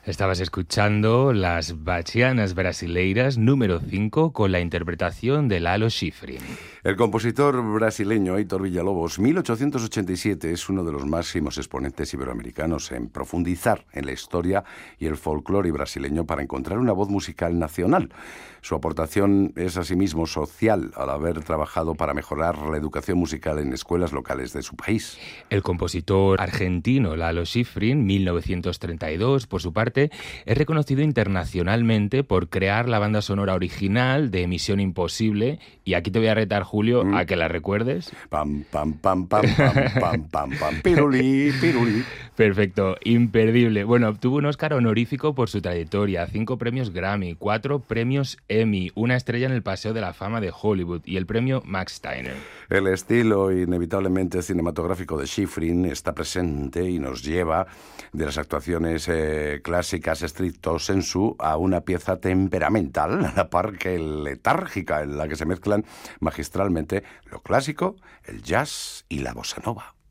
Estabas escuchando Las Bachianas Brasileiras número 5 con la interpretación de Lalo Schifrin. El compositor brasileño Heitor Villa-Lobos, 1887, es uno de los máximos exponentes iberoamericanos en profundizar en la historia y el folclore brasileño para encontrar una voz musical nacional. Su aportación es asimismo social al haber trabajado para mejorar la educación musical en escuelas locales de su país. El compositor argentino Lalo Schifrin, 1932, por su parte, es reconocido internacionalmente por crear la banda sonora original de Misión Imposible, y aquí te voy a retar, Julio, a que la recuerdes. Pam, pam, pam, pam, pam, pam, pam, pam, pirulí, pirulí. Perfecto, imperdible. Bueno, obtuvo un Oscar honorífico por su trayectoria, 5 premios Grammy, 4 premios Emmy, una estrella en el Paseo de la Fama de Hollywood y el premio Max Steiner. El estilo inevitablemente cinematográfico de Schifrin está presente y nos lleva de las actuaciones clásicas stricto sensu a una pieza temperamental, a la par que letárgica, en la que se mezclan magistralmente lo clásico, el jazz y la bossa nova.